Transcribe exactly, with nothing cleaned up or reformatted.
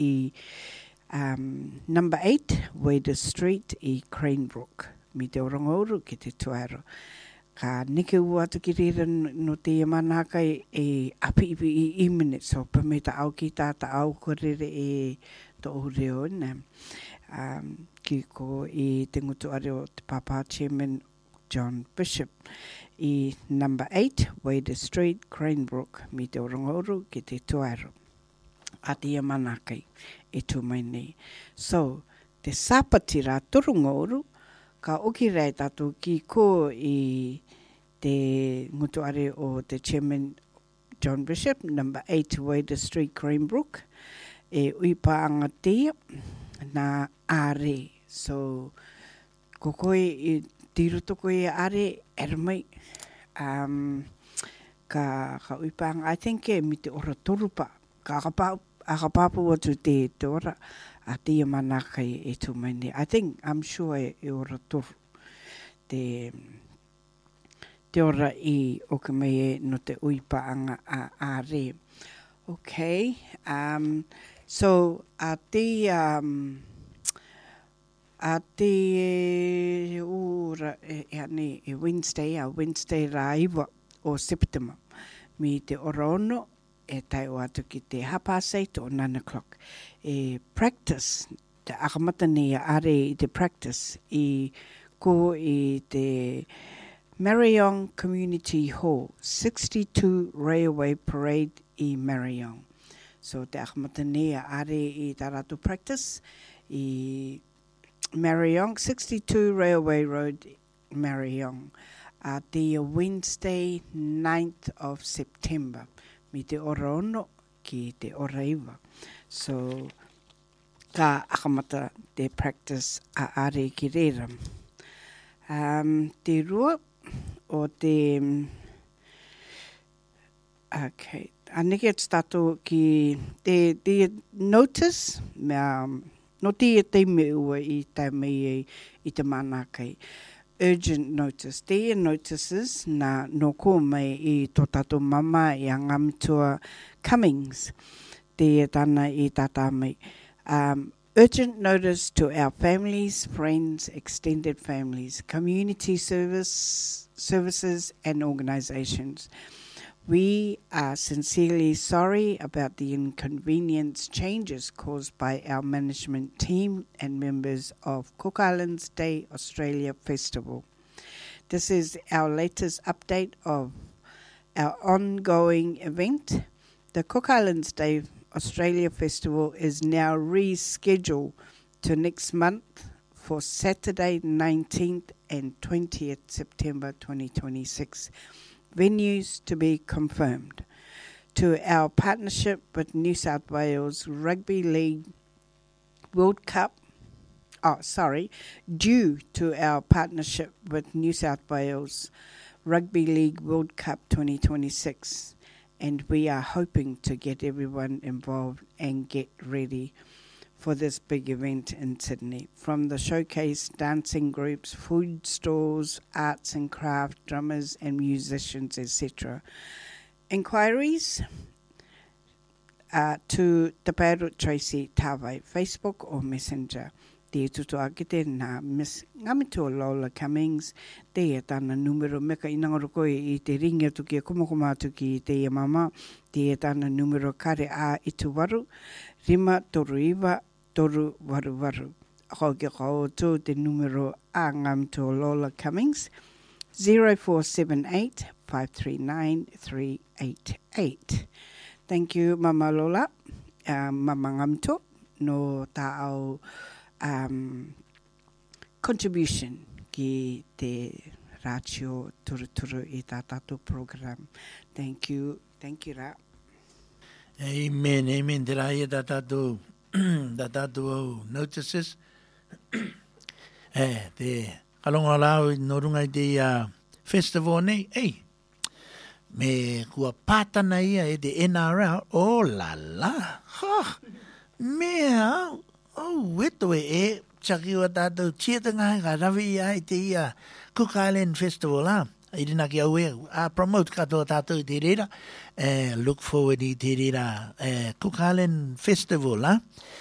i um, number eight, Wader Street i Cranebrook. Mi te orangouru ki te tuaro. Ka nike ua atu ki rira no te manaka e api ipi i imene. So pa me ta au ki tāta au ko rere e to ureo na. Um, ki ko i te ngutu areo te Papa Chairman John Bishop. I number eight, Wader Street, Cranebrook, mi te orangouru ki te tuaro. A te manakai e tu mai nei. So, te sapati rā turungouru, ka oki rei tatu ki ko i te ngutu are o te Chairman John Bishop, number eight, Wader Street, Cranebrook, e uipa anga tia na are. So, ko koe i tiruto koe are, er mai, um, ka, ka uipanga, I think e mi te ora torupa, ka akapau, akapapu atu te te ora, a te manakai e tu mai ne. I think, I'm sure e, e ora toru, te, te ora i o ka mai e no te uipaanga a, a re. Okay, um, so a te, um, a te ora e, e ane e Wednesday, a Wednesday rā iwa o September, mi te ora ono e tai o atu ki te hapasei to nine o'clock. E practice, te akamata ni are i te practice i ko i te Marion Community Hall, sixty-two Railway Parade i Marion. So te akamata ni are i taratu practice i Marion, sixty-two Railway Road, Marion. Uh, the Wednesday, ninth of September. Mi te ora ono ki te ora iwa. So, ka akamata te practice a are ki reira. Um, te rua o te... Okay. Aneke at stato ki te, te notice, mea... No te e te me ua i te mei i te manakai. Urgent notice. Te notices na no ko mai i tō tato mama i a ngamitua Cummings. Te e tana i tata mai. Um, urgent notice to our families, friends, extended families, community service services and organizations. We are sincerely sorry about the inconvenience changes caused by our management team and members of Cook Islands Day Australia Festival. This is our latest update of our ongoing event. The Cook Islands Day Australia Festival is now rescheduled to next month for Saturday nineteenth and twentieth September twenty twenty-six. Venues to be confirmed. To our partnership with New South Wales Rugby League World Cup, oh, sorry, due to our partnership with New South Wales Rugby League World Cup twenty twenty-six, and we are hoping to get everyone involved and get ready for this big event in Sydney. From the showcase, dancing groups, food stalls, arts and craft, drummers and musicians, et cetera. Inquiries uh, to Te Pairut Tracy Tawai, Facebook or Messenger. Te tutu akite na Miss Ngamito Lola Cummings, te e tana numero meka inangoroko i te ringi atu ki e kumakuma atu ki te e mama, te e tana numero kare a itu waru, rima toru iwa, toru waru waru. Ako ke kau tu te numero a Ngamito Lola Cummings, zero four seven eight, five three nine, three eight eight. Thank you, Mama Lola, uh, Mama Ngamito, no ta'au um, contribution ki te ratio turu turu i tā tātou program. Thank you. Thank you, Ra. Amen, amen. Te rai e tā tātou, tā tātou notices. eh, te kalonga lau i norunga i te uh, festival nei. Ei, me kua pātana ia e te N R L. Oh la la. Ha, mea, oh, weto e e. Chaki wa tātou chiatangai ka rawi ia i te ia Cook Island Festival, ha? I rina ki au e, a promote katoa tātou i te reira. Uh, look forward i te reira uh, Cook Island Festival, ha?